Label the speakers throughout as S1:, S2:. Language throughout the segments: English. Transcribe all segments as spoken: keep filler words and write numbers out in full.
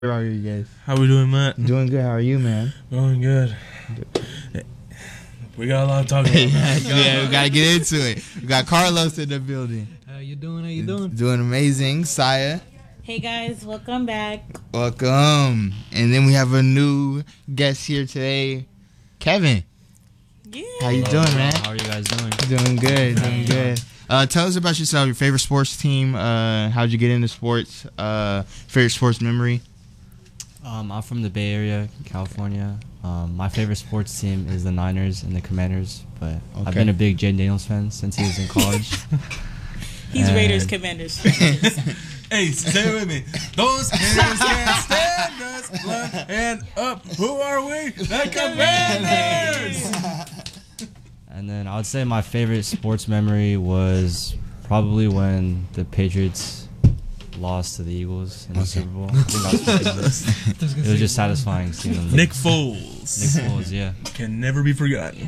S1: How are you guys?
S2: How we doing, Matt?
S1: Doing good. How are you, man?
S2: Doing good. We got a lot to talk about.
S1: yeah, yeah, we gotta get into it. We got Carlos in the building.
S3: How you doing? How you doing?
S1: Doing amazing. Saya,
S4: Hey guys, welcome back.
S1: welcome. And then we have a new guest here today, Kevin.
S4: Yeah.
S1: How you doing, man?
S5: How are you guys doing?
S1: Doing good. Doing good. Uh, tell us about yourself. Your favorite sports team. Uh, how'd you get into sports? Uh, favorite sports memory.
S5: Um, I'm from the Bay Area, California. Um, my favorite sports team is the Niners and the Commanders, but I've
S1: Okay.
S5: been a big Jay Daniels fan since he was in college.
S4: He's
S5: And-
S4: Raiders Commanders.
S2: Hey, stay with me. Those Commanders can't stand us. Left and up. Who are we? The Commanders.
S5: And then I would say my favorite sports memory was probably when the Patriots lost to the Eagles in the Super Bowl. I think that was my favorite. It was just satisfying seeing them.
S2: Nick Foles.
S5: Nick Foles, yeah.
S2: Can never be forgotten.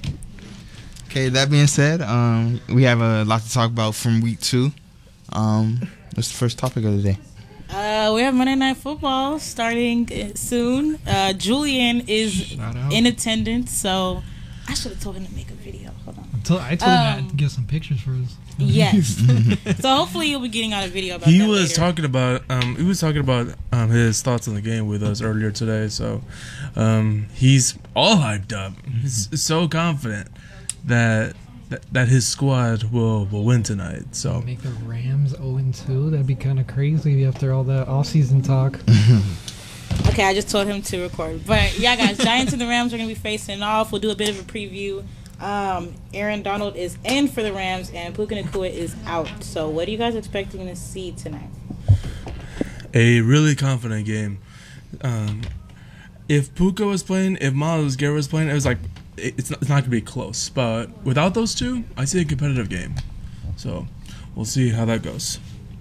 S1: Okay, that being said, um, we have a lot to talk about from week two. Um, what's the first topic of the day?
S4: Uh, we have Monday Night Football starting uh, soon. Uh, Julian is
S3: Shout out.
S4: in attendance, so I should have told him to make a video. Hold on.
S3: I told, I told him
S4: Um,
S3: to get some pictures for us.
S4: Yes. So hopefully you'll be getting out a video about
S2: He
S4: that
S2: was
S4: later.
S2: talking about um, he was talking about um, his thoughts on the game with us earlier today. So um, he's all hyped up. He's so confident that that, that his squad will, will win tonight. So
S3: Make the Rams oh and two. That'd be kind of crazy after all that off-season talk.
S4: Okay, I just told him to record. But yeah, guys, Giants and the Rams are going to be facing off. We'll do a bit of a preview. Um, Aaron Donald is in for the Rams, and Puka Nacua is out. So what are you guys expecting to see tonight?
S2: a really confident game. Um, if Puka was playing, if Miles Garrett was playing, it was like it, it's not, it's not gonna be close. But without those two, I see a competitive game. So we'll see how that goes.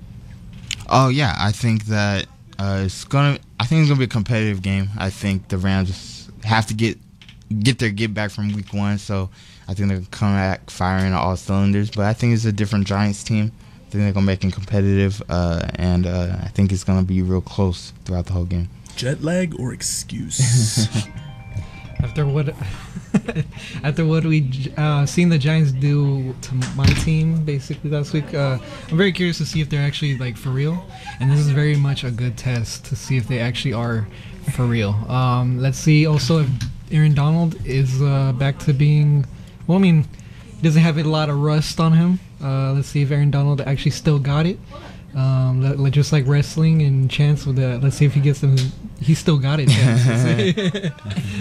S1: Oh yeah, I think that uh, it's gonna. I think it's gonna be a competitive game. I think the Rams have to get get their get back from week one, so I think they're gonna come back firing on all cylinders. But I think it's a different Giants team. I think they're gonna make it competitive, uh, and uh, I think it's gonna be real close throughout the whole game.
S2: Jet lag or excuse?
S3: After what, after what we uh, seen the Giants do to my team basically last week, uh, I'm very curious to see if they're actually like for real. And this is very much a good test to see if they actually are for real. Um, let's see also if Aaron Donald is uh, back to being. Well, I mean, he doesn't have a lot of rust on him. Uh, let's see if Aaron Donald actually still got it. Um, let, let- just like wrestling and Chance with the. Let's see if he gets them. He still got it. Chance.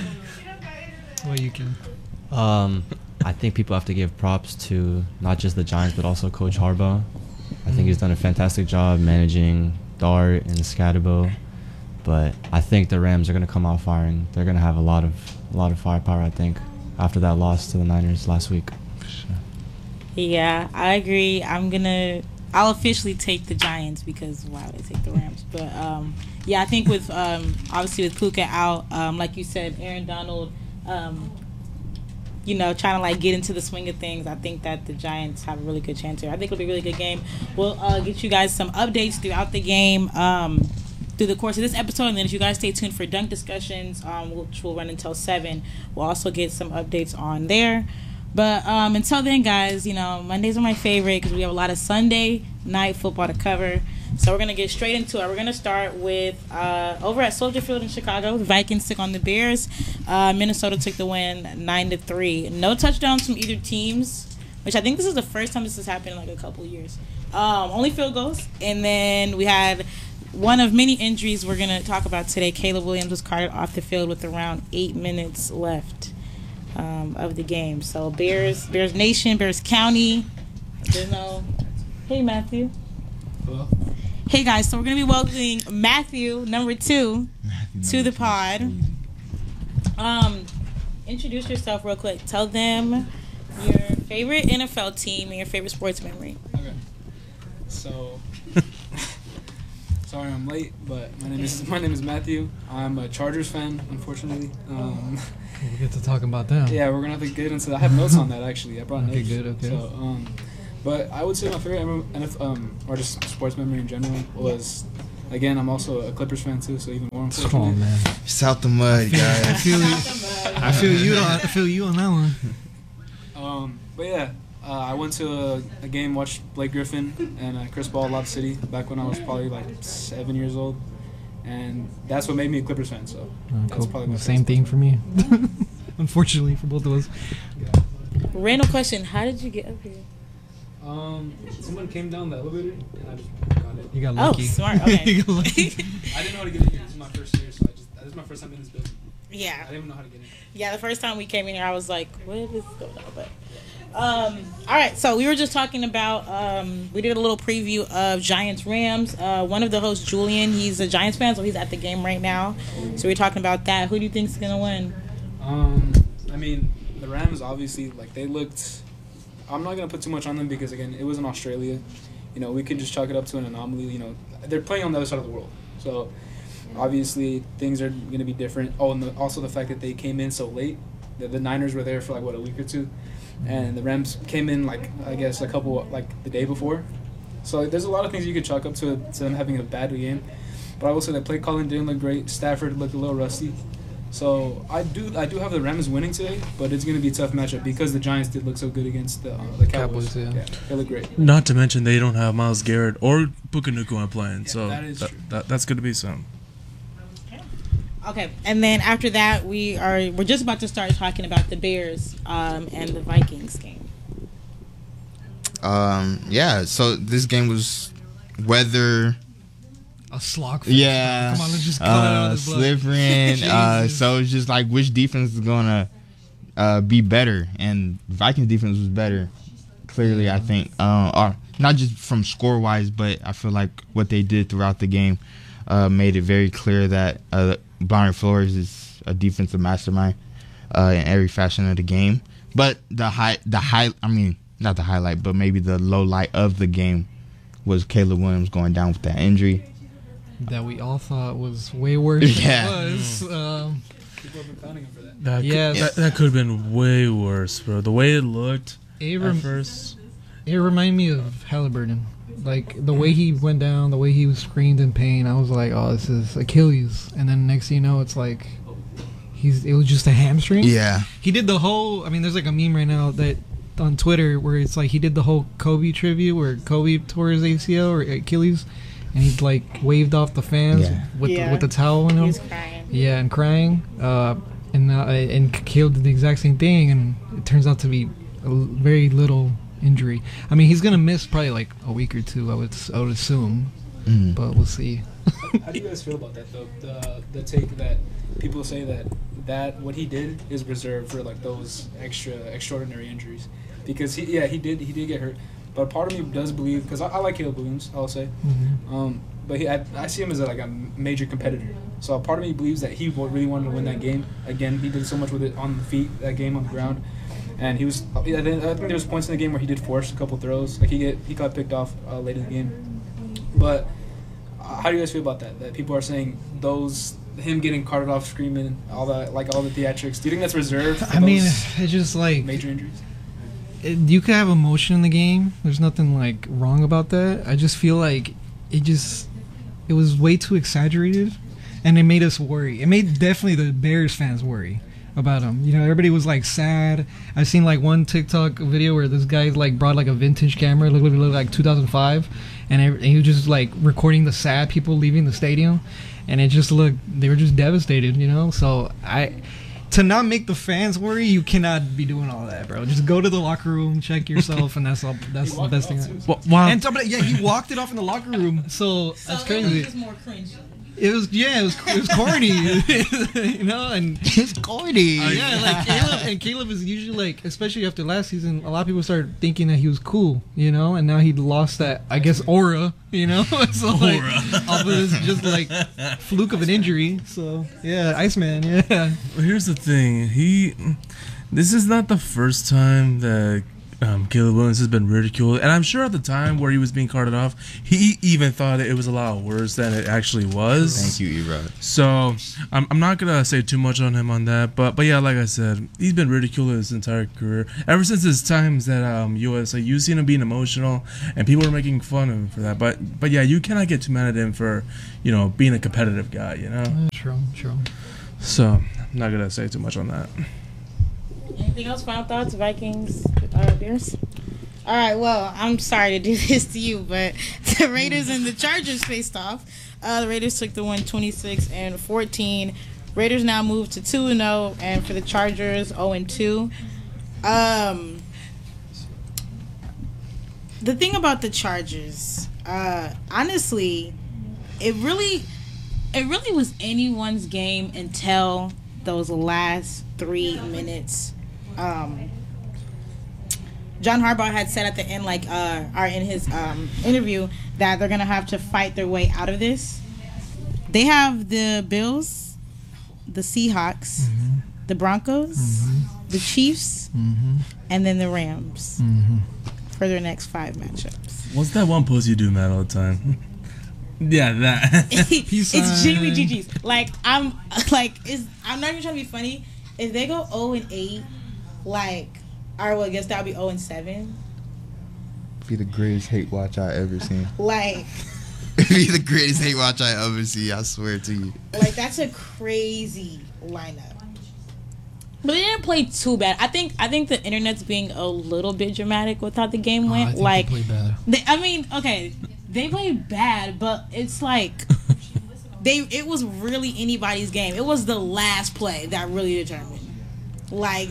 S3: Well, you can.
S5: Um, I think people have to give props to not just the Giants, but also Coach Harbaugh. I think he's done a fantastic job managing Dart and Scatterbo. But I think the Rams are going to come out firing. They're going to have a lot of a lot of firepower, I think, after that loss to the Niners last week.
S4: Yeah, I agree. I'm gonna. I'll officially take the Giants because why would I take the Rams? But um, yeah, I think with um, obviously with Puka out, um, like you said, Aaron Donald, um, you know, trying to like get into the swing of things. I think that the Giants have a really good chance here. I think it'll be a really good game. We'll uh, get you guys some updates throughout the game. Um, through the course of this episode, and then if you guys stay tuned for dunk discussions, um, which will run until seven, we'll also get some updates on there. But um, until then, guys, you know, Mondays are my favorite because we have a lot of Sunday night football to cover. So we're going to get straight into it. We're going to start with uh, over at Soldier Field in Chicago. The Vikings took on the Bears. Uh, Minnesota took the win nine to three. No touchdowns from either teams, which I think this is the first time this has happened in like a couple years. Um, only field goals. And then we had one of many injuries we're going to talk about today. Caleb Williams was carted off the field with around eight minutes left um, of the game. So Bears, Bears Nation, Bears County. There's no. Hey, Matthew.
S6: Hello.
S4: Hey, guys. So we're going to be welcoming Matthew, number two, to the pod. Um, introduce yourself real quick. Tell them your favorite N F L team and your favorite sports memory.
S6: Okay. So, sorry I'm late, but my name is my name is Matthew. I'm a Chargers fan, unfortunately. Um,
S3: We'll get to talk about them.
S6: yeah, we're gonna have to get into that. I have notes on that actually. I brought
S3: Okay,
S6: notes.
S3: good, okay.
S6: So, um, but I would say my favorite N F L, um, or just sports memory in general was Again, I'm also a Clippers fan too, so even more unfortunate.
S3: Oh man,
S1: It's out the mud,
S3: I
S1: guys.
S3: feel you. I feel you. On, I feel you on that one.
S6: Um, but yeah, uh, I went to a, a game, watched Blake Griffin and uh, Chris Paul at Lob City back when I was probably like seven years old, and that's what made me a Clippers fan. So
S3: Uh,
S6: that's
S3: cool.
S6: probably my
S3: The same
S6: first
S3: thing for me. Unfortunately for both of us.
S4: Random question: how did you get up here?
S6: Um, someone came down the elevator and I just got it.
S3: You got
S4: Oh,
S3: lucky.
S4: smart. Okay.
S3: You got lucky.
S6: I didn't know how to get in here. This is my first year, so I just this is my first time in this building. I
S4: yeah,
S6: didn't even know how to get in.
S4: yeah. The first time we came in here, I was like, "What is going on?" But um, all right. So we were just talking about. Um, we did a little preview of Giants Rams. Uh, one of the hosts, Julian, he's a Giants fan, so he's at the game right now. So we're talking about that. Who do you think's gonna win?
S6: Um, I mean, the Rams obviously like they looked. I'm not gonna put too much on them because again, it was in Australia. You know, we could just chalk it up to an anomaly. You know, they're playing on the other side of the world, so obviously things are gonna be different. Oh, and the, also the fact that they came in so late. The, the Niners were there for like what a week or two, and the Rams came in like I guess a couple like the day before. So like, there's a lot of things you could chalk up to, to them having a bad game. But I will say that play calling didn't look great. Stafford looked a little rusty. So I do I do have the Rams winning today, but it's going to be a tough matchup because the Giants did look so good against the, uh, the Cowboys.
S3: Cowboys, yeah.
S6: They look great.
S2: Not to mention they don't have Myles Garrett or Puka Nacua playing,
S6: Yeah,
S2: so
S6: that is
S2: that,
S6: true.
S2: that, that's going to be some.
S4: Okay, and then after that, we are we're just about to start talking about the Bears um, and the Vikings game.
S1: Um, yeah. So this game was whether.
S3: A slog.
S1: Yeah,
S3: Come on, let's just call it out
S1: uh,
S3: of the blood.
S1: slivering. uh,
S3: Jesus.
S1: so it's just like which defense is gonna uh, be better, and Vikings defense was better. Clearly, I think, uh, or not just from score wise, but I feel like what they did throughout the game uh, made it very clear that uh, Brian Flores is a defensive mastermind uh, in every fashion of the game. But the high, the high, I mean, not the highlight, but maybe the low light of the game was Caleb Williams going down with that injury.
S3: That we all thought was way worse
S1: Yeah.
S3: than it was. Um,
S6: People have been pounding him for that.
S2: That
S3: Yeah.
S2: could, that, that could have been way worse, bro. The way it looked
S3: it,
S2: at
S3: rem-
S2: first.
S3: it reminded me of Halliburton. Like, the way he went down, the way he was screamed in pain, I was like, oh, this is Achilles. And then next thing you know, it's like, he's it was just a hamstring.
S1: Yeah.
S3: He did the whole, I mean, there's like a meme right now that on Twitter where it's like he did the whole Kobe tribute where Kobe tore his A C L or Achilles. And he like waved off the fans
S1: Yeah.
S3: with
S4: Yeah.
S3: the, with the towel on him.
S4: He's crying.
S3: Yeah, and crying. Uh, and uh, and Caleb did the exact same thing, and it turns out to be a l- very little injury. I mean, he's gonna miss probably like a week or two. I would s- I would assume,
S1: Mm.
S3: but we'll see.
S6: How do you guys feel about that though? The the take that people say that that what he did is reserved for like those extra extraordinary injuries, because he yeah he did he did get hurt, but part of me does believe because I, I like Caleb Williams, I'll say,
S3: Mhm.
S6: um, but he I, I see him as a, like a major competitor. So part of me believes that he wa- really wanted to win that game. Again, he did so much with it on the feet that game on the ground, and he was I think I think there was points in the game where he did force a couple throws, like he get he got picked off uh, late in the game, but. Uh, How do you guys feel about that? That people are saying those him getting carted off screaming, all that like all the theatrics. Do you think that's reserved for
S3: I mean,
S6: those
S3: it's just like
S6: major injuries?
S3: it, you could have emotion in the game. There's nothing like wrong about that. I just feel like it just it was way too exaggerated, and it made us worry. It made definitely the Bears fans worry about him. You know, everybody was like sad. I've seen like one TikTok video where this guy like brought like a vintage camera, looked, looked like two thousand five, and, every, and he was just like recording the sad people leaving the stadium, and it just looked they were just devastated. You know, so I. To not make the fans worry, you cannot be doing all that, bro. Just go to the locker room, check yourself, and that's all. That's
S6: He
S3: the
S6: walked
S3: best
S6: it
S3: thing.
S6: off, too.
S2: Well, wow.
S3: And somebody, yeah, he walked it off in the locker room. So that's crazy.
S4: more cringe.
S3: It was, yeah, it was, it was corny, you know, and
S1: It's corny.
S3: yeah, like Caleb, and Caleb is usually like, especially after last season, a lot of people started thinking that he was cool, you know, and now he lost that, I guess, aura, you know, so like, off of this just like fluke of an injury. So yeah, Iceman, yeah.
S2: Well, here's the thing. He, this is not the first time that Um, Caleb Williams has been ridiculed, and I'm sure at the time where he was being carted off, he even thought it was a lot worse than it actually was.
S1: Thank you, Erod.
S2: So I'm, I'm not gonna say too much on him on that, but but yeah, like I said, he's been ridiculed his entire career. Ever since his times at um, U S A, you've seen him being emotional, and people are making fun of him for that. But but yeah, you cannot get too mad at him for, you know, being a competitive guy. You know.
S3: Uh, true, true.
S2: So I'm not gonna say too much on that.
S4: Anything else? Final thoughts? Vikings, uh, Bears. All right. Well, I'm sorry to do this to you, but the Raiders and the Chargers faced off. Uh, the Raiders took the win, twenty-six and fourteen. Raiders now move to two and zero, and for the Chargers, zero and two. Um, the thing about the Chargers, uh, honestly, it really, it really was anyone's game until those last three minutes. Um, John Harbaugh had said at the end, like, uh, or in his um, interview, that they're gonna have to fight their way out of this. They have the Bills, the Seahawks, mm-hmm. the Broncos, mm-hmm. the Chiefs, mm-hmm. and then the Rams mm-hmm. for their next five matchups.
S2: What's that one post you do, Matt, all the time? Yeah, that.
S4: It's genuinely G G's. Like, I'm like, it's, I'm not even trying to be funny. If they go zero and eight, like, or well, I guess that would be zero and seven.
S1: Be the greatest hate watch I ever seen.
S4: Like,
S1: be the greatest hate watch I ever see. I swear to you.
S4: Like, that's a crazy lineup. But they didn't play too bad. I think I think the internet's being a little bit dramatic with how the game went.
S3: Oh, I think
S4: like,
S3: they played bad.
S4: They, I mean, okay, they played bad, but it's like they. It was really anybody's game. It was the last play that really determined. Like,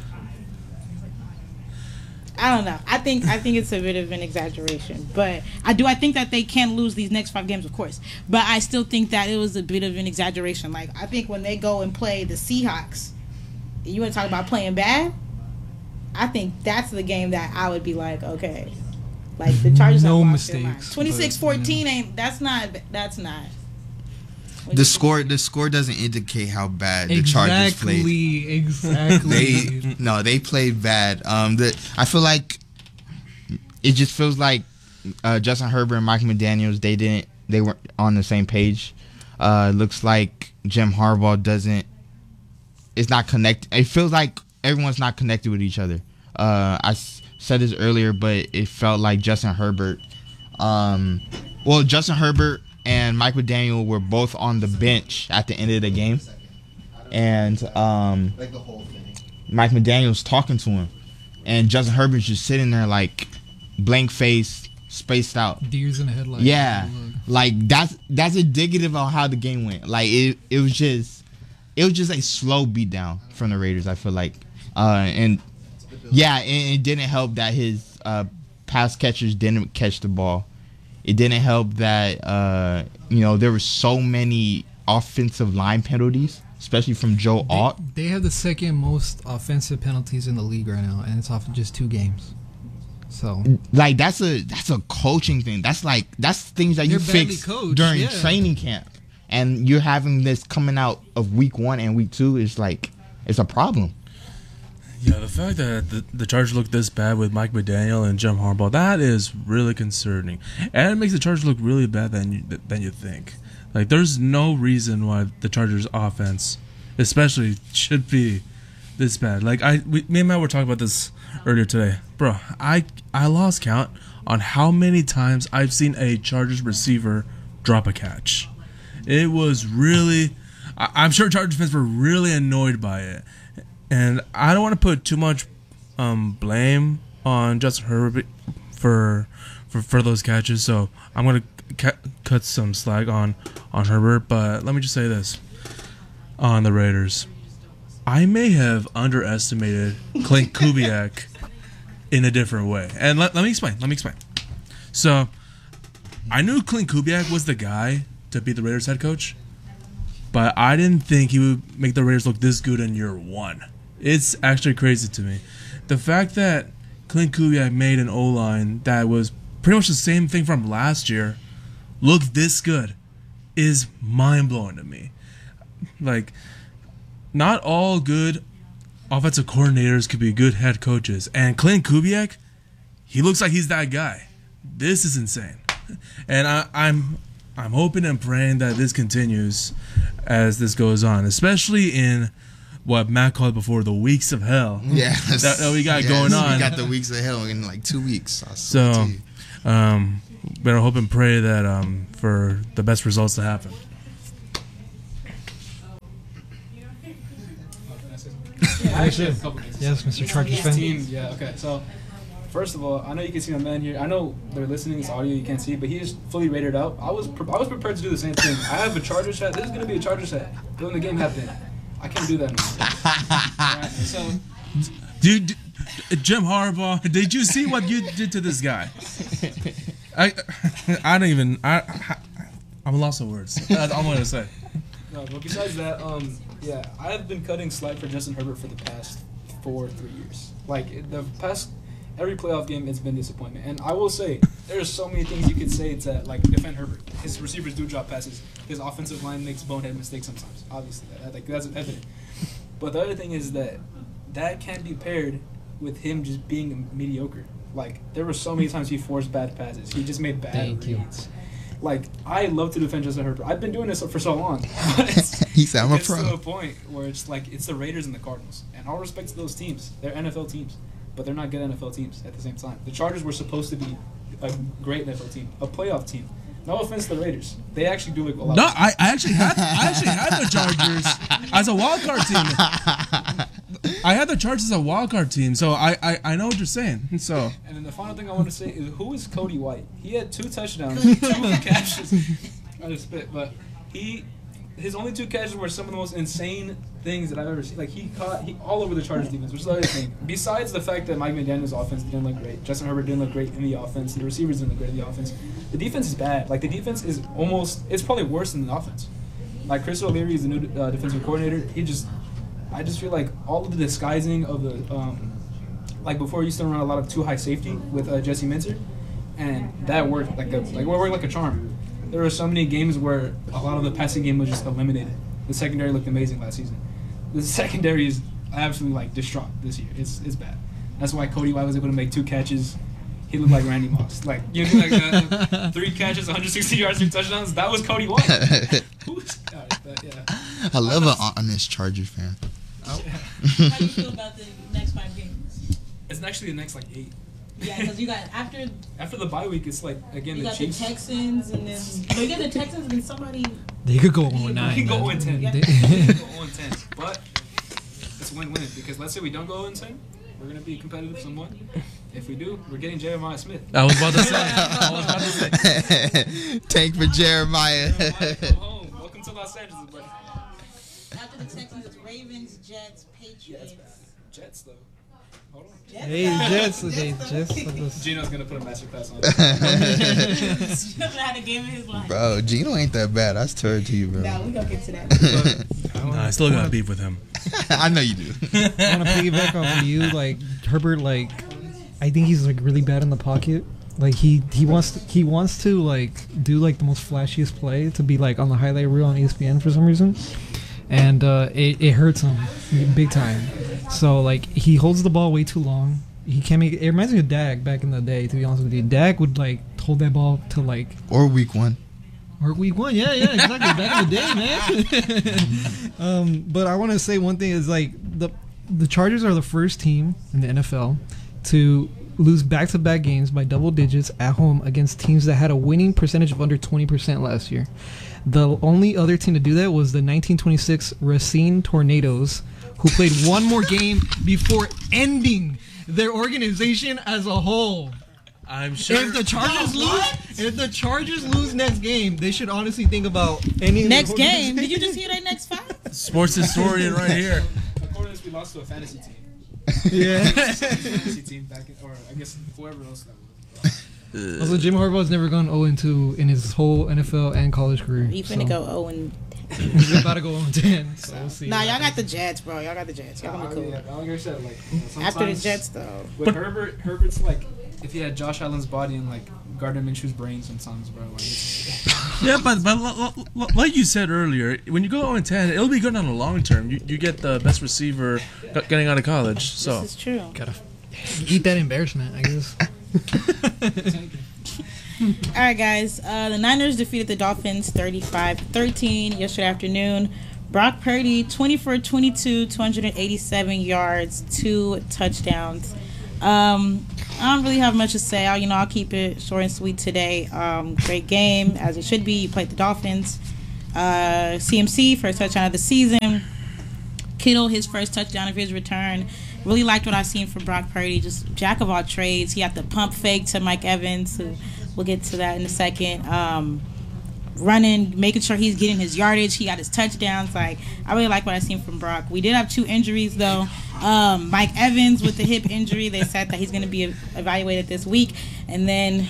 S4: I don't know. I think I think it's a bit of an exaggeration, but I do. I think that they can lose these next five games, of course. But I still think that it was a bit of an exaggeration. Like, I think when they go and play the Seahawks, you want to talk about playing bad? I think that's the game that I would be like, okay, like the Chargers.
S3: No
S4: have
S3: mistakes.
S4: twenty-six fourteen ain't. That's not. That's not.
S1: The score, the score doesn't indicate how bad the Chargers played.
S3: Exactly, exactly.
S1: They no, they played bad. Um, the I feel like it just feels like uh, Justin Herbert and Mike McDaniels, they didn't, they weren't on the same page. Uh, looks like Jim Harbaugh doesn't. It's not connected. It feels like everyone's not connected with each other. Uh, I s- said this earlier, but it felt like Justin Herbert. Um, well, Justin Herbert and Mike McDaniel were both on the bench at the end of the game, and um, Mike McDaniel's talking to him, and Justin Herbert's just sitting there like blank face, spaced out.
S3: Deers in the headlights.
S1: Yeah, like that's that's indicative of how the game went. Like it, it was just, it was just a slow beatdown from the Raiders. I feel like, uh, and yeah, and it didn't help that his uh, pass catchers didn't catch the ball. It didn't help that, uh, you know, there were so many offensive line penalties, especially from Joe Alt.
S3: They, they have the second most offensive penalties in the league right now, and it's off of just two games. So,
S1: like, that's a that's a coaching thing. That's like that's things that you fix
S3: coached,
S1: during
S3: yeah.
S1: training camp, and you're having this coming out of week one and week two is like it's a problem.
S2: Yeah, the fact that the, the Chargers look this bad with Mike McDaniel and Jim Harbaugh, that is really concerning. And it makes the Chargers look really bad than you, than you think. Like, there's no reason why the Chargers offense, especially, should be this bad. Like, I, we, me and Matt were talking about this earlier today. Bro, I, I lost count on how many times I've seen a Chargers receiver drop a catch. It was really... I, I'm sure Chargers fans were really annoyed by it. And I don't want to put too much um, blame on Justin Herbert for, for for those catches, so I'm going to ca- cut some slack on, on Herbert. But let me just say this on the Raiders. I may have underestimated Clint Kubiak in a different way. And let, let me explain. Let me explain. So, I knew Clint Kubiak was the guy to be the Raiders head coach, but I didn't think he would make the Raiders look this good in year one. It's actually crazy to me. The fact that Clint Kubiak made an O-line that was pretty much the same thing from last year look this good is mind-blowing to me. Like, not all good offensive coordinators could be good head coaches. And Clint Kubiak he looks like he's that guy. This is insane, and I, I'm I'm hoping and praying that this continues as this goes on, especially in what Matt called before the weeks of hell.
S1: Yeah,
S2: that, that we got
S1: yes,
S2: going on.
S1: We got the weeks of hell in like two weeks. I
S2: So,
S1: swear to you.
S2: um, better hope and pray that um, for the best results to happen.
S6: Yeah, I actually have a couple things.
S3: Yes, Mister Chargers
S6: This
S3: fan.
S6: team, yeah, okay. So, first of all, I know you can see my man here. I know they're listening to this audio, you can't see, but he is fully rated out. I was pre- I was prepared to do the same thing. I have a Chargers hat. This is going to be a Chargers hat. When the game happened, I can't do that anymore. Alright, so,
S2: Dude, Jim Harbaugh, did you see what you did to this guy? I I don't even, I, I, I'm lost of words. That's all I'm going to say.
S6: no, but besides that, um, yeah, I have been cutting slack for Justin Herbert for the past four, three years. Like, the past, every playoff game, it's been disappointment. And I will say, there's so many things you could say to, like, defend Herbert. His receivers do drop passes. His offensive line makes bonehead mistakes sometimes. Obviously, that, like, that's evident. But the other thing is that that can't be paired with him just being mediocre. Like, there were so many times he forced bad passes. He just made bad
S3: Thank you.
S6: reads. Like, I love to defend Justin Herbert. I've been doing this for so long. But it's,
S1: He said, "I'm a
S6: it's
S1: pro."
S6: to a point where it's like, it's the Raiders and the Cardinals. And all respect to those teams. They're N F L teams. But they're not good N F L teams at the same time. The Chargers were supposed to be a great N F L team. A playoff team. No offense to the Raiders. They actually do look a lot
S2: No,
S6: better.
S2: I, I actually had I actually had the Chargers as a wild card team. I had the Chargers as a wild card team, so I, I, I know what you're saying. So
S6: And then the final thing I want to say is, who is Cody White? He had two touchdowns, two catches. I just spit, but he, his only two catches were some of the most insane things that I've ever seen. Like, he caught he all over the Chargers defense, which is the other thing. Besides the fact that Mike McDaniel's offense didn't look great, Justin Herbert didn't look great in the offense, the receivers didn't look great in the offense. The defense is bad. Like, the defense is almost, it's probably worse than the offense. Like, Chris O'Leary is the new uh, defensive coordinator. He just, I just feel like all of the disguising of the, um, like before, he used to run a lot of too high safety with uh, Jesse Minter, and that worked like a like it worked like a charm. There were so many games where a lot of the passing game was just eliminated. The secondary looked amazing last season. The secondary is absolutely like distraught this year. It's it's bad. That's why Cody White was able to make two catches. He looked like Randy Moss. Like, you know, like uh, three catches, one hundred sixty yards, three touchdowns. That was Cody White. Who's, uh, but, yeah.
S1: I love an honest Chargers fan.
S4: How do you feel about the next five games?
S6: It's actually the next like eight.
S4: Yeah, because you got after
S6: After the bye week, it's like again
S4: you
S6: the
S4: got
S6: Chiefs.
S4: the Texans and then no, you got the Texans and somebody.
S3: They could go
S4: You
S3: oh nine.
S6: We can go
S3: man.
S6: oh ten.
S4: Yeah.
S6: We can go oh ten. But it's win-win because let's say we don't go oh ten, we're gonna be competitive somewhat. If we do, we're getting Jeremiah Smith.
S2: I was about to say. I was about to say.
S1: Tank for Jeremiah.
S6: Jeremiah, come home. Welcome to Los Angeles, buddy.
S4: After the Texans, it's Ravens, Jets, Patriots.
S6: Jets though. Hold on.
S4: Jets,
S3: Hey,
S4: though.
S3: Jets, they
S4: though.
S3: just let us-
S6: Gino's gonna put a master pass on.
S4: He never had a game in his life.
S1: Bro, Gino ain't that bad. I swear to you, bro.
S4: Nah, we gonna get to that.
S2: Nah, I still got beef with him.
S1: I know you do.
S3: I want to piggyback off of you. Like Herbert, like I think he's like really bad in the pocket. Like he he wants to, he wants to like do like the most flashiest play to be like on the highlight reel on E S P N for some reason, and uh, it it hurts him big time. So like he holds the ball way too long. He can't make it. It reminds me of Dak back in the day. To be honest with you, Dak would like hold that ball to like
S1: Or week one.
S3: or week one, yeah, yeah, exactly. Back in the day, man. um, but I want to say one thing is like the the Chargers are the first team in the N F L to lose back-to-back games by double digits at home against teams that had a winning percentage of under twenty percent last year. The only other team to do that was the nineteen twenty-six Racine Tornadoes, who played one more game before ending their organization as a whole.
S2: I'm sure.
S3: If the Chargers
S4: No,
S3: lose,
S4: what?
S3: if the Chargers lose next game, they should honestly think about any
S4: Next game. Did you just hear that next five?
S2: Sports historian right here.
S6: According to this, we lost to a fantasy team.
S3: Yeah.
S6: fantasy team back in, or I guess whoever else that was.
S3: Also, Jim Harbaugh's never gone oh and two in his whole N F L and college career.
S4: You finna
S3: so
S4: go oh and
S3: He's about to go oh and ten. So we'll see.
S4: Nah, y'all got the Jets, bro. Y'all got the Jets. Y'all gonna be cool.
S6: Yeah, I like I said, like you know,
S4: After the
S6: sometimes
S4: Jets, though.
S6: with Herbert, Herbert's like if he had Josh Allen's body and like Gardner Minshew's brain sometimes, bro. Like, it's,
S2: Yeah, but but l- l- l- like you said earlier, when you go oh and ten, it'll be good on the long term. You you get the best receiver g- getting out of college. So
S4: This is true.
S3: Gotta eat that embarrassment, I guess.
S4: All right, guys. Uh, the Niners defeated the Dolphins thirty-five thirteen yesterday afternoon. Brock Purdy, twenty for twenty-two, two hundred eighty-seven yards, two touchdowns. Um, I don't really have much to say. I'll, you know, I'll keep it short and sweet today. Um, great game, as it should be. You played the Dolphins. Uh, C M C, first touchdown of the season. Kittle, his first touchdown of his return. Really liked what I've seen from Brock Purdy. Just jack of all trades. He had the pump fake to Mike Evans, who we'll get to that in a second. Um, running, making sure he's getting his yardage. He got his touchdowns. Like, I really like what I've seen from Brock. We did have two injuries, though. Um, Mike Evans with the hip injury. They said that he's going to be evaluated this week. And then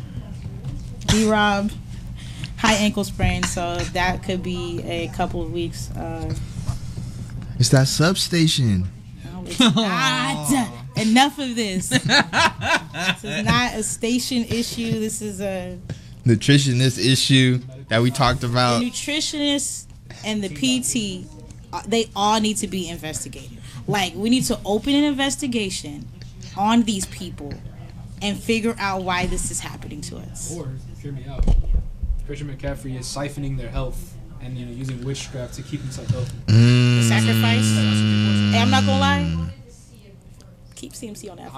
S4: D-Rob, high ankle sprain. So that could be a couple of weeks. Uh,
S1: It's that substation.
S4: no, it's not. Enough of this. This is not a station issue. This is a...
S1: Nutritionist issue that we talked
S4: The
S1: about.
S4: nutritionist and the P T, uh, they all need to be investigated. Like, we need to open an investigation on these people and figure out why this is happening to us.
S6: Or, hear me out, Christian McCaffrey is siphoning their health and, you know, using witchcraft to keep himself healthy.
S1: Mm.
S4: Sacrifice. Hey, I'm not gonna lie. Keep C M C on that.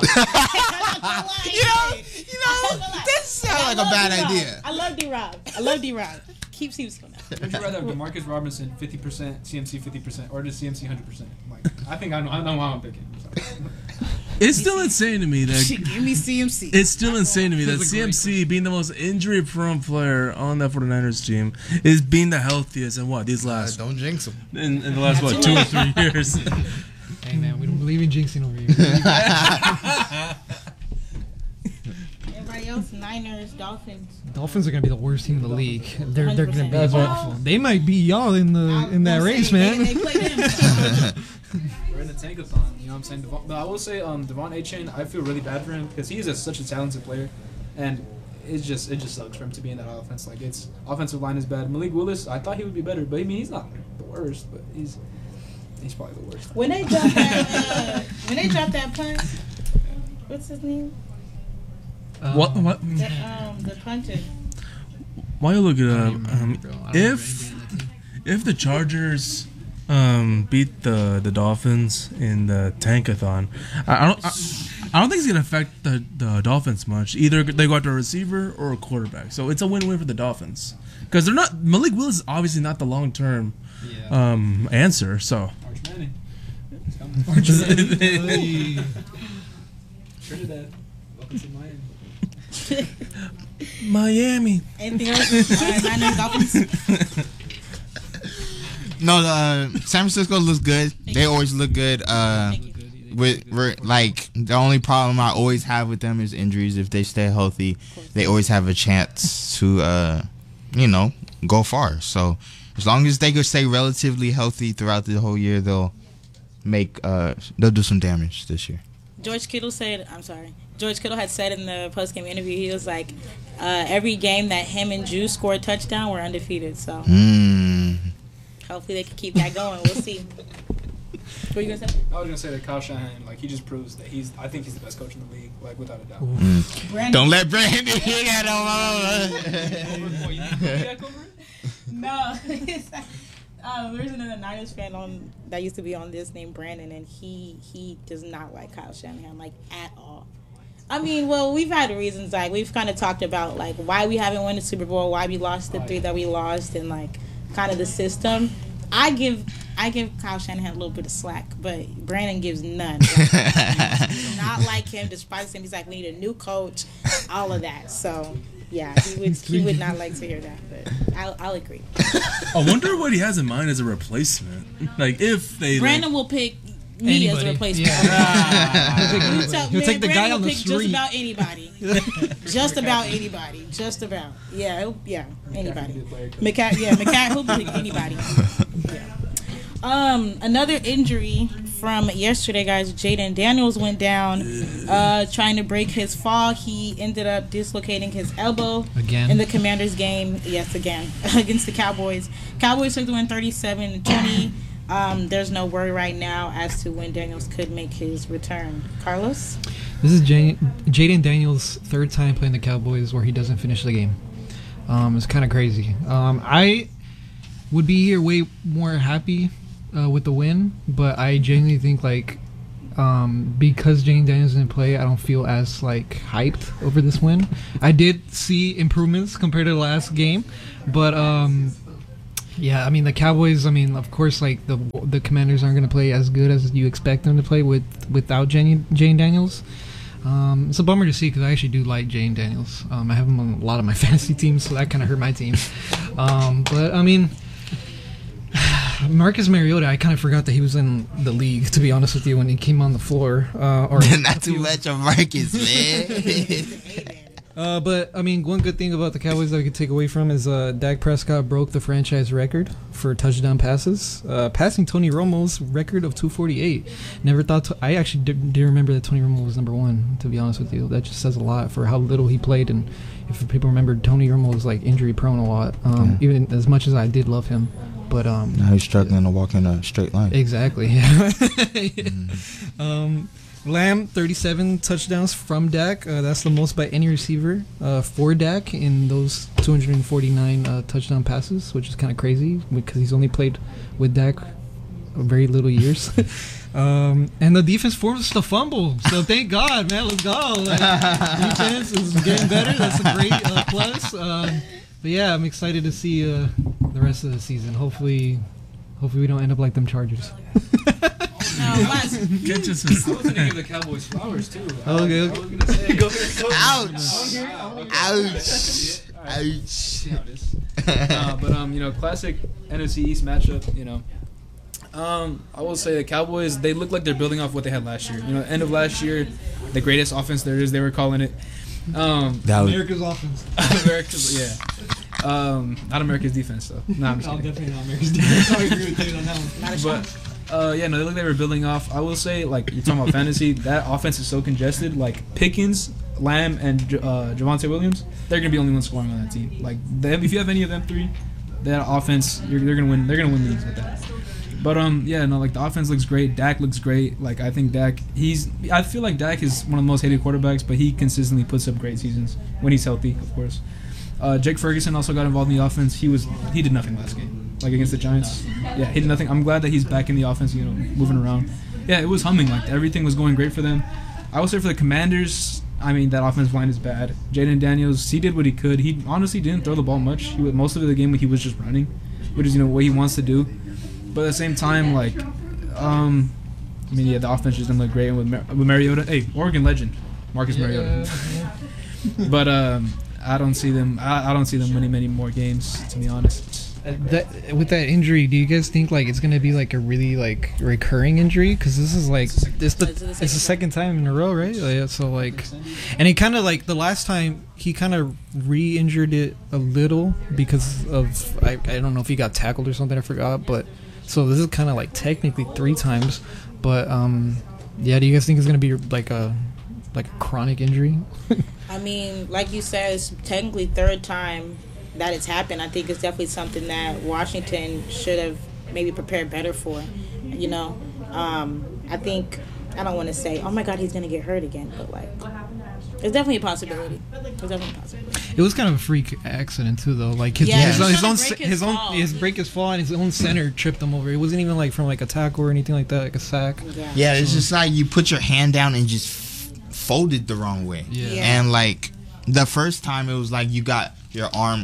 S1: You know, you know, that sounds like a bad idea.
S4: I love D-Rob. I love D-Rob. Keep C M C on that.
S6: Would you rather have DeMarcus Robinson fifty percent, C M C fifty percent, or just C M C one hundred percent? Like, I think I know, I know why I'm picking.
S2: It's still insane to me that
S4: Give me C M C.
S2: it's still insane to me that C M C, being the most injury-prone player on that 49ers team, is being the healthiest in what these last
S1: Don't jinx him.
S2: in, in the last what two or three years.
S3: Hey man, we don't believe in jinxing over here.
S4: Everybody else, Niners, Dolphins.
S3: Dolphins are gonna be the worst team in the league. They're they're gonna be
S4: one hundred percent.
S3: awful. They might be y'all in the in that
S4: Don't say
S3: race,
S4: they-
S3: man.
S4: They, they play them.
S6: We're in the tankathon, you know what I'm saying? Devon, but I will say, um, Devon A-Chain, I feel really bad for him because he is a, such a talented player, and it's just it just sucks for him to be in that offense. Like, it's offensive line is bad. Malik Willis, I thought he would be better, but I mean he's not the worst, but he's he's probably the worst.
S4: When they dropped that, uh, when they dropped that punt, what's his name?
S3: Um,
S2: What? What?
S4: The, um, the punter.
S2: Why you look it
S3: I
S2: up?
S3: don't even remember,
S2: Um,
S3: bro. I don't remember
S2: if
S3: anybody on that team.
S2: if the Chargers um, beat the the Dolphins in the tankathon, I, I don't. I, I don't think it's gonna affect the, the Dolphins much. Either they go after a receiver or a quarterback, so it's a win-win for the Dolphins because they're not. Malik Willis is obviously not the long-term
S3: Yeah.
S2: um, answer. So
S6: Arch Manning. It's coming.
S3: Hey.
S6: Trinidad. Welcome to Miami.
S2: Miami.
S4: Anything else? All right, Niners, Dolphins.
S1: No, the, uh, San Francisco looks good. They always look good. Uh,
S4: Thank you.
S1: with re- like the only problem I always have with them is injuries. If they stay healthy, they always have a chance to, uh, you know, go far. So as long as they could stay relatively healthy throughout the whole year, they'll make uh, they'll do some damage this year.
S4: George Kittle said, I'm sorry. George Kittle had said in the post-game interview, he was like, uh, every game that him and Juice scored a touchdown, we're undefeated. So
S1: Mm.
S4: hopefully they can keep that going. We'll see. What were you going to say?
S6: I was gonna say that Kyle Shanahan, like, he just proves that he's. I think he's the best coach in the league, like, without a doubt.
S4: Brandon.
S1: Don't let Brandon hear that on
S6: Oh, you need Kodiak over it?
S4: No. uh, there's another Niners fan on that used to be on this named Brandon, and he he does not like Kyle Shanahan, like, at all. I mean, well, we've had reasons. Like, we've kind of talked about, like, why we haven't won the Super Bowl, why we lost the three that we lost, and, like, kind of the system. I give I give Kyle Shanahan a little bit of slack, but Brandon gives none. Like, does not like him, despises him. He's like, we need a new coach, all of that. So, yeah, he would he would not like to hear that, but I'll, I'll agree.
S2: I wonder what he has in mind as a replacement. Like if they.
S4: Brandon will pick me as a
S3: Anybody.
S4: replacement.
S3: Yeah. He'll take
S4: You
S3: anybody.
S4: tell-
S3: He'll
S4: man,
S3: take the
S4: Brandon
S3: guy
S4: will
S3: on the
S4: pick just
S3: street.
S4: about anybody. Just about anybody. Just about. Yeah, he'll- yeah, anybody. McCa- yeah, McCa- he'll pick anybody. Yeah. Um, another injury from yesterday, guys. Jaden Daniels went down uh, trying to break his fall. He ended up dislocating his elbow
S3: Again.
S4: in the Commanders game. Yes, again against the Cowboys. Cowboys took the win thirty-seven to twenty. Um, there's no word right now as to when Daniels could make his return. Carlos?
S3: This is J- Jaden Daniels' third time playing the Cowboys where he doesn't finish the game. Um, it's kind of crazy. Um, I would be here way more happy uh, with the win, but I genuinely think like um, because Jaden Daniels didn't play, I don't feel as like hyped over this win. I did see improvements compared to the last game, but um, yeah, I mean the Cowboys. I mean, of course, like the the Commanders aren't going to play as good as you expect them to play with without Jane, Jane Daniels. Um, it's a bummer to see because I actually do like Jane Daniels. Um, I have him on a lot of my fantasy teams, so that kind of hurt my team. Um, but I mean, Marcus Mariota, I kind of forgot that he was in the league. To be honest with you, when he came on the floor, uh, or
S1: not too much on Marcus, man.
S3: Uh, but I mean, one good thing about the Cowboys that we could take away from is uh, Dak Prescott broke the franchise record for touchdown passes, uh, passing Tony Romo's record of two forty-eight. Never thought to, I actually did, did remember that Tony Romo was number one. To be honest with you, that just says a lot for how little he played, and if people remember, Tony Romo was like injury prone a lot. Um, yeah. Even as much as I did love him, but um,
S1: now he's struggling to walk in a straight line.
S3: Exactly. Yeah. mm. um, Lamb, thirty-seven touchdowns from Dak. Uh, that's the most by any receiver uh, for Dak in those two hundred forty-nine uh, touchdown passes, which is kind of crazy because he's only played with Dak very little years. um, and the defense forced the fumble, so thank God, man. Let's go. Like, defense is getting better. That's a great uh, plus. Um, but yeah, I'm excited to see uh, the rest of the season. Hopefully, hopefully we don't end up like them Chargers.
S4: No,
S2: Get just
S6: I was gonna give the Cowboys flowers too.
S3: Okay.
S6: I was gonna say.
S3: Go.
S1: Ouch! Ouch! Ouch!
S6: uh, but um, you know, classic N F C East matchup. You know, um, I will say the Cowboys. They look like they're building off what they had last year. You know, end of last year, the greatest offense there is. They were calling it. Um,
S1: That was,
S3: America's offense.
S6: America's, yeah. Um, not America's defense though. No, I'm just
S3: No,
S6: kidding.
S3: definitely not America's defense. I agree with David on that one.
S4: not a shot.
S6: But uh, yeah, no, they look like they were building off. I will say, like you're talking about fantasy, that offense is so congested. Like Pickens, Lamb, and uh, Javonte Williams, they're gonna be the only ones scoring on that team. Like them, if you have any of them three, that offense, you're, they're gonna win. They're gonna win leagues with that. But um, yeah, no, like the offense looks great. Dak looks great. Like I think Dak, he's. I feel like Dak is one of the most hated quarterbacks, but he consistently puts up great seasons when he's healthy, of course. Uh, Jake Ferguson also got involved in the offense. He was he did nothing last game, like against the Giants. Yeah, he did nothing. I'm glad that he's back in the offense. You know, moving around. Yeah, it was humming. Like everything was going great for them. I would say for the Commanders, I mean that offensive line is bad. Jaden Daniels, he did what he could. He honestly didn't throw the ball much. He was, most of the game he was just running, which is you know what he wants to do. But at the same time, like, um, I mean, yeah, the offense just didn't look great. And with, Mar- with Mariota, hey, Oregon legend, Marcus
S3: Yeah,
S6: Mariota.
S3: yeah.
S6: But um, I don't see them. I, I don't see them winning many more games, to be honest.
S3: Uh, that, with that injury, do you guys think like it's gonna be like a really like recurring injury? Because this is like it's the
S4: It's the
S3: it's the
S4: second
S3: second time in a row, right? Like, so like, and he kind of like the last time he kind of re-injured it a little because of I I don't know if he got tackled or something. I forgot, but so this is kind of like technically three times. But um, yeah, do you guys think it's gonna be like a like a chronic injury?
S4: I mean, like you said, it's technically third time that it's happened. I think it's definitely something that Washington should have maybe prepared better for. You know, um, I think I don't want to say, oh my God, he's gonna get hurt again, but like, it's definitely a possibility. It's definitely a possibility.
S3: It was kind of a freak accident too, though. Like his
S4: Yeah,
S3: his,
S4: he
S3: own- his
S4: tried to
S3: own
S4: break
S3: his,
S4: his
S3: own
S4: fall.
S3: his break his fall and his own center tripped him over. It wasn't even like from like a tackle or anything like that, like a sack.
S4: Yeah.
S1: yeah, it's just like you put your hand down and just f- fold it the wrong way.
S3: Yeah.
S4: Yeah.
S1: And like the first time it was like you got your arm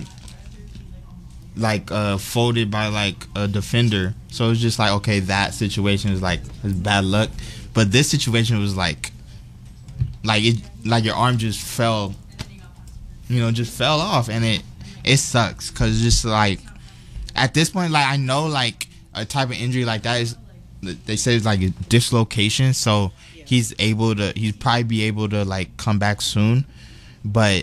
S1: like uh folded by like a defender. So it's just like okay, that situation is like is bad luck. But this situation was like like it like your arm just fell, you know, just fell off, and it it sucks because it's just like at this point, like I know like a type of injury like that is they say it's like a dislocation, so he's able to he'd probably be able to like come back soon, but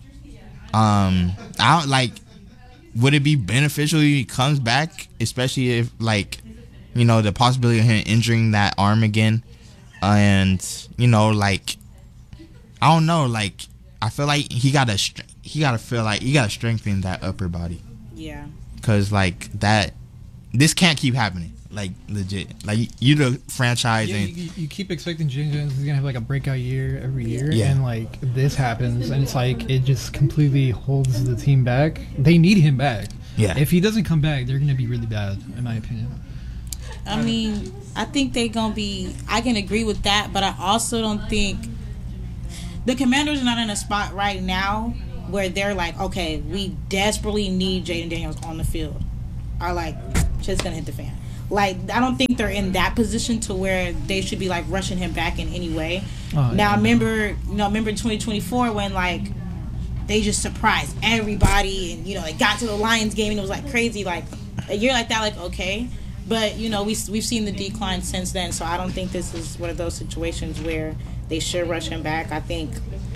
S1: um I don't like would it be beneficial if he comes back, especially if like you know the possibility of him injuring that arm again, and you know like I don't know like I feel like he gotta str- he gotta feel like he gotta strengthen that upper body
S4: Yeah.
S1: because like that this can't keep happening. Like legit. Like you the franchise
S3: Yeah,
S1: and
S3: you, you keep expecting Jalen Jones is gonna have like a breakout year every year,
S1: Yeah.
S3: and like this happens, and it's like it just completely holds the team back. They need him back.
S1: yeah.
S3: If he doesn't come back, they're gonna be really bad, in my opinion.
S4: I mean, I think they're gonna be. I can agree with that, but I also don't think the Commanders are not in a spot right now where they're like, okay, we desperately need Jaden Daniels on the field, or like just gonna hit the fan. Like, I don't think they're in that position to where they should be like rushing him back in any way.
S3: Oh,
S4: now,
S3: yeah.
S4: remember, you know, remember twenty twenty-four when like they just surprised everybody, and you know, they got to the Lions game and it was like crazy. Like a year like that, like okay, but you know, we we've seen the decline since then. So I don't think this is one of those situations where they should rush him back. I think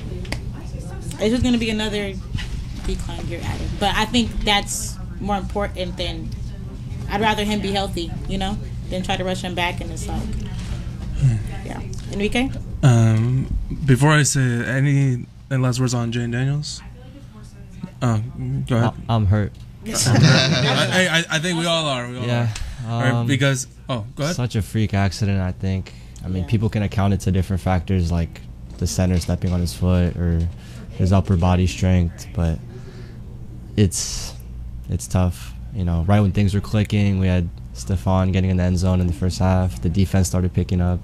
S4: it's just going to be another decline year at it. But I think that's more important than. I'd rather him be healthy, you know, than try to rush him back, and it's like, yeah. Enrique?
S2: Um, before I say any, any last words on Jane Daniels? Oh, go ahead.
S5: I- I'm hurt.
S2: I, I, I think we all are. We all
S5: Yeah.
S2: are. Or
S5: Um,
S2: because, oh, go ahead.
S5: Such a freak accident, I think. I mean,
S4: Yeah.
S5: people can account it to different factors like the center stepping on his foot or his upper body strength, but it's it's tough. You know, right when things were clicking, we had Stephon getting in the end zone in the first half. The defense started picking up.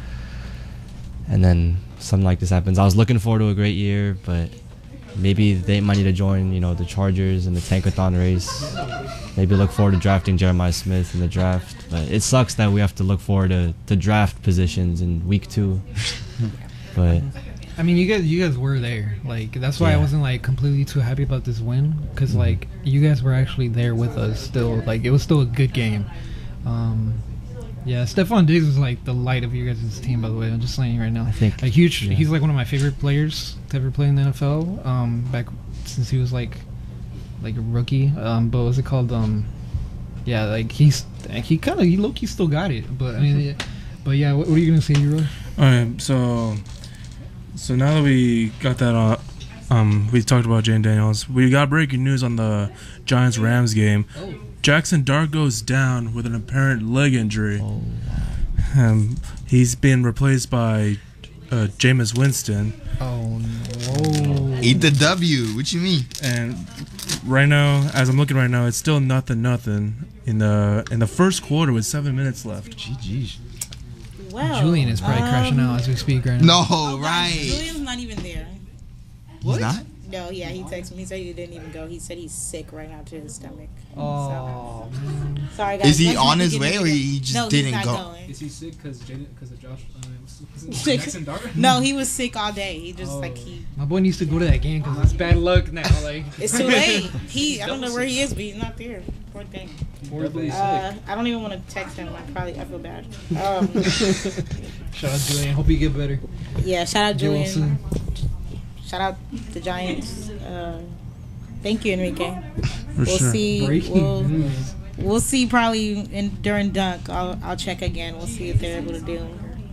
S5: And then something like this happens. I was looking forward to a great year, but maybe they might need to join, you know, the Chargers in the Tankathon race. Maybe look forward to drafting Jeremiah Smith in the draft. But it sucks that we have to look forward to, to draft positions in week two. But
S3: I mean, you guys, you guys were there. Like that's why I
S5: Yeah.
S3: wasn't like completely too happy about this win, because like you guys were actually there with us still. Like it was still a good game. Um, yeah, Stephon Diggs is like the light of your guys' team. By the way, I'm just saying right now.
S5: I think
S3: Like huge.
S5: yeah.
S3: He's like one of my favorite players to ever play in the N F L. Um, back since he was like like a rookie. Um, but what's it called? Um, yeah, like he's he kind of he low key still got it. But I mean, yeah, but yeah, what, what are you gonna say, Euro?
S2: Alright, so so now that we got that on, um, we talked about Jane Daniels. We got breaking news on the Giants Rams game. Jackson Dart goes down with an apparent leg injury.
S5: oh,
S2: Um, he's been replaced by uh, Jameis Winston,
S3: Oh no!
S1: Eat the W. What you mean?
S2: and right now, as I'm looking right now, it's still nothing, nothing in the in the first quarter with seven minutes left.
S1: G G's.
S4: Well,
S3: Julian is probably crashing
S4: um,
S3: out as we speak right now.
S1: No,
S4: oh,
S1: right.
S4: Julian's not even there.
S1: He's not?
S4: No, yeah, he texted me. He said he didn't even go. He said he's sick right now to his stomach.
S3: Oh,
S4: So, sorry, guys.
S1: Is he
S4: Let's
S1: on
S4: not
S1: his
S4: get
S1: way
S4: into
S1: or
S4: it.
S1: he just
S4: no,
S1: didn't
S4: he's not
S1: go?
S4: Going.
S6: Is he sick because Jaden because of Josh? Uh, what's, what's his
S4: Sick.
S6: name? Jackson Dart?
S4: No, he was sick all day. He just
S6: Oh.
S4: like he.
S3: my boy needs to go to that game because it's bad luck now. Like
S4: It's too late. He. I don't know where he is, but he's not there. Poor thing.
S6: Definitely
S4: Uh,
S6: sick.
S4: I don't even want to text him. I probably I feel bad. Um,
S3: Shout out Julian. Hope you get better.
S4: yeah, shout out
S3: Get well
S4: Julian.
S3: soon.
S4: Shout out the Giants. Uh, thank you, Enrique.
S2: For
S4: We'll
S2: sure.
S4: see.
S3: Breaking
S4: We'll,
S3: news.
S4: we'll see probably in during dunk. I'll I'll check again. We'll see if they're able to do.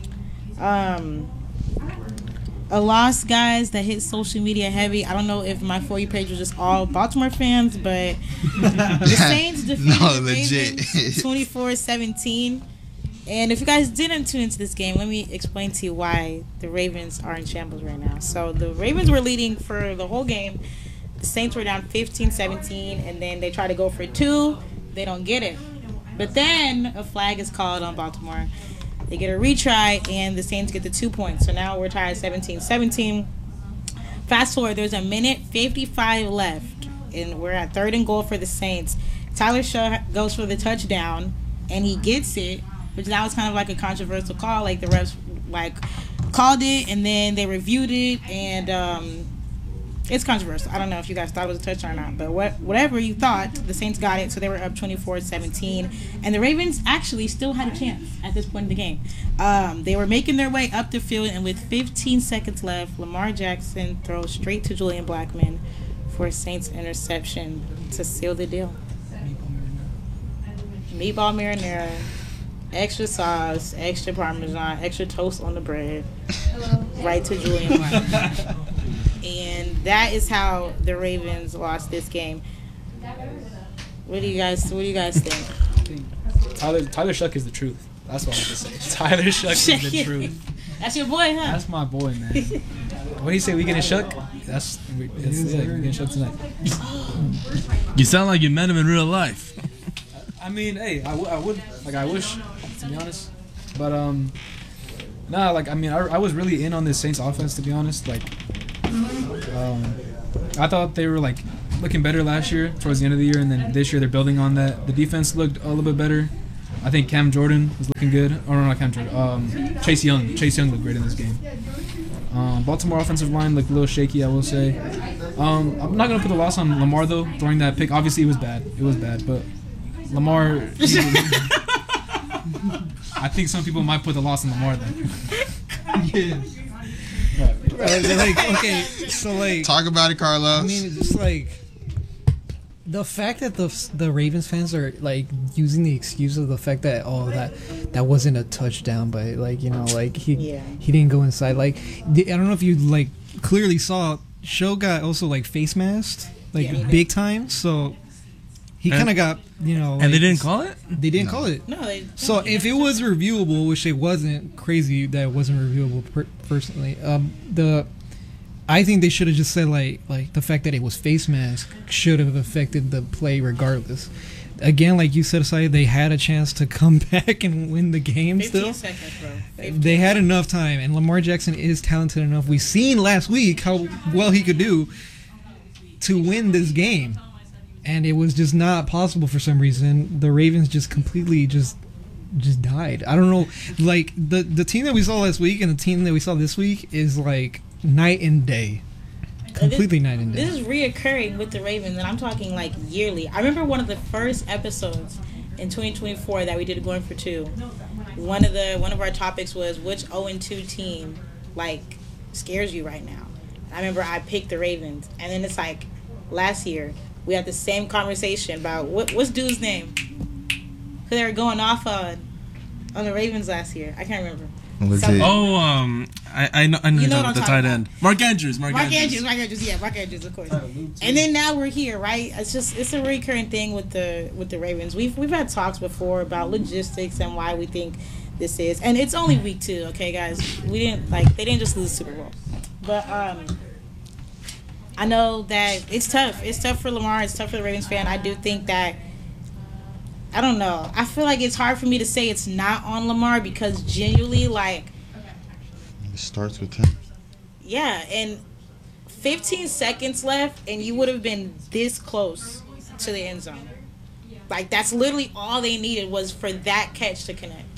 S4: Um, a loss, guys, that hit social media heavy. I don't know if my For You page was just all Baltimore fans, but the Saints defeated
S1: No,
S4: the
S1: legit.
S4: Ravens twenty-four seventeen. And if you guys didn't tune into this game, let me explain to you why the Ravens are in shambles right now. So the Ravens were leading for the whole game. The Saints were down fifteen seventeen, and then they try to go for two. They don't get it. But then a flag is called on Baltimore. They get a retry, and the Saints get the two points. So now we're tied seventeen seventeen. Fast forward, there's a minute fifty-five left, and we're at third and goal for the Saints. Tyler Shaw goes for the touchdown, and he gets it, which that was kind of like a controversial call. Like the refs like called it, and then they reviewed it, and um, it's controversial. I don't know if you guys thought it was a touchdown or not, but what whatever you thought, the Saints got it, so they were up twenty-four seventeen, and the Ravens actually still had a chance at this point in the game. Um, they were making their way up the field, and with fifteen seconds left, Lamar Jackson throws straight to Julian Blackmon for a Saints interception to seal the deal. Meatball marinara, extra sauce, extra parmesan, extra toast on the bread, right to Julian Blackmon. And that is how the Ravens lost this game. What do you guys? What do you guys think?
S6: I think Tyler Tyler Shuck is the truth. That's what I'm gonna say. Tyler Shuck is the truth.
S4: That's your boy, huh?
S6: That's my boy, man. What do you say? We getting Shuck? That's we, it's, yeah, we getting Shuck tonight.
S2: You sound like you met him in real life.
S6: I mean, hey, I, w- I would like I wish, to be honest, but um, nah, like I mean, I, I was really in on this Saints offense, to be honest. Like, um, I thought they were like looking better last year towards the end of the year, and then this year they're building on that. The defense looked a little bit better. I think Cam Jordan was looking good. Or no, not Cam Jordan. Um, Chase Young. Chase Young looked great in this game. Um, Baltimore offensive line looked a little shaky, I will say. Um, I'm not gonna put the loss on Lamar though. Throwing that pick, obviously it was bad. It was bad, but Lamar. he- I think some people might put the loss on Lamar then.
S3: Uh, like, okay, so like,
S1: Talk about it, Carlos.
S3: I mean, it's just like the fact that the the Ravens fans are like using the excuse of the fact that oh that that wasn't a touchdown, but like you know like he
S4: Yeah.
S3: he didn't go inside. Like the- I don't know if you like clearly saw Show got also like face masked like
S4: Yeah, he did.
S3: big time, so he
S2: And-
S3: kind of got you know.
S2: And they
S3: like,
S2: didn't call it?
S3: They didn't call it.
S4: No, they.
S3: So if it was reviewable, which it wasn't, crazy that it wasn't reviewable per- personally. Um, the I think they should have just said like like the fact that it was face mask should have affected the play regardless. Again, like you said, Asai, they had a chance to come back and win the game.
S4: fifteen
S3: Still,
S4: seconds, bro. fifteen.
S3: they had enough time, and Lamar Jackson is talented enough. We seen last week how well he could do to win this game, and it was just not possible for some reason. The Ravens just completely just just died. I don't know, like the the team that we saw last week and the team that we saw this week is like night and day, completely night and day.
S4: This is reoccurring with the Ravens, and I'm talking like yearly. I remember one of the first episodes in twenty twenty-four that we did Going for Two. One of the one of our topics was which oh and two team like scares you right now. I remember I picked the Ravens, and then it's like last year we had the same conversation about what what's dude's name? Who they were going off on on the Ravens last year. I can't remember.
S1: Was
S4: Some-
S1: it?
S2: Oh, um, I, I know, I know,
S4: You know
S2: you're
S4: what I'm
S2: talking about the
S4: talking
S2: tight end. Mark Andrews. Mark,
S4: Mark
S2: Andrews.
S4: Andrews, Mark Andrews, yeah, Mark Andrews, of course. And then now we're here, right? It's just it's a recurring thing with the with the Ravens. We've we've had talks before about logistics and why we think this is, and it's only week two, okay, guys. We didn't like they didn't just lose the Super Bowl, but um, I know that it's tough. It's tough for Lamar. It's tough for the Ravens fan. I do think that. I don't know. I feel like it's hard for me to say it's not on Lamar because genuinely, like.
S1: It starts with him.
S4: Yeah, and fifteen seconds left, and you would have been this close to the end zone. Like, that's literally all they needed was for that catch to connect.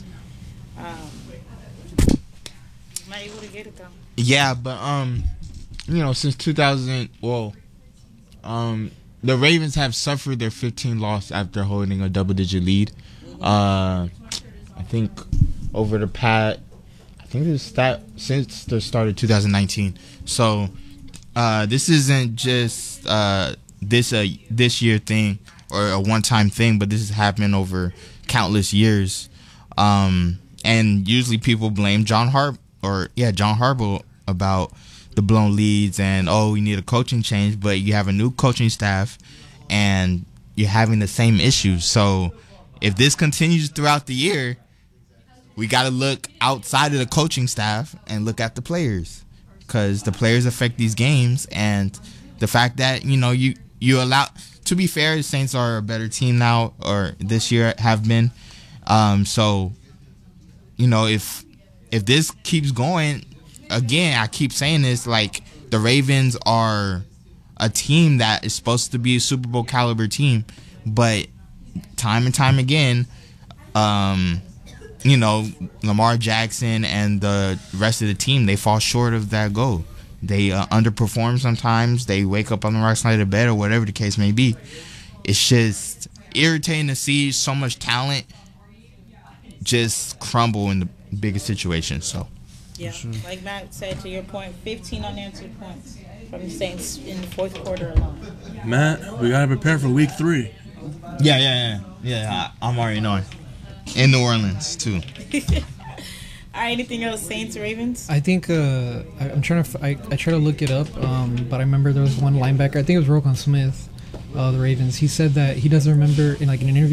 S4: Um, not able to get it, though.
S1: Yeah, but um, you know, since two thousand, well, um, the Ravens have suffered their fifteen loss after holding a double-digit lead. Uh, I think over the past, I think it's that since the start of two thousand nineteen. So, uh, this isn't just uh this uh this year thing or a one-time thing, but this has happened over countless years. Um, and usually people blame John Harb or yeah John Harbaugh about the blown leads and oh we need a coaching change, but you have a new coaching staff and you're having the same issues. So if this continues throughout the year, we got to look outside of the coaching staff and look at the players, because the players affect these games. And the fact that you know you you allow, to be fair, the Saints are a better team now, or this year have been. Um, so you know if if this keeps going, again, I keep saying this, like the Ravens are a team that is supposed to be a Super Bowl caliber team, but time and time again, um, you know, Lamar Jackson and the rest of the team, they fall short of that goal. They uh, underperform sometimes. They wake up on the wrong side of the bed or whatever the case may be. It's just irritating to see so much talent just crumble in the biggest situations. So.
S4: Yeah, like Matt said, to your point, fifteen unanswered points from the Saints in the fourth quarter alone.
S2: Matt, we gotta prepare for week three.
S1: Yeah, yeah, yeah, yeah. I, I'm already knowing. In New Orleans too.
S4: All right, anything else, Saints, Ravens?
S3: I think uh, I, I'm trying to. f- I, I try to look it up, um, but I remember there was one linebacker. I think it was Roquan Smith, uh, the Ravens. He said that he doesn't remember in like an interview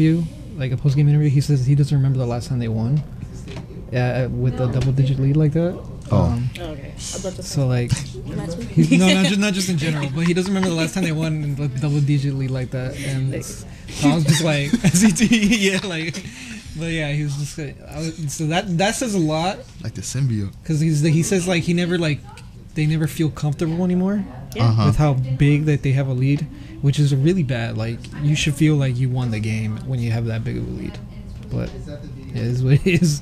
S3: like a post game interview. He says he doesn't remember the last time they won, uh, with a double digit lead like that.
S1: Oh.
S3: Um,
S4: Okay. About to
S3: so like,
S4: last week.
S3: he's, no, not just not just in general, but he doesn't remember the last time they won in like double digit lead like that. And it's, so I was just like, S E T, yeah, like. But yeah, he was just uh, I was, so that that says a lot
S1: Like the symbiote.
S3: because he's he says like he never like they never feel comfortable anymore
S4: Yeah.
S1: Uh-huh.
S3: with how big that they have a lead, which is really bad. Like you should feel like you won the game when you have that big of a lead, but it is what it is.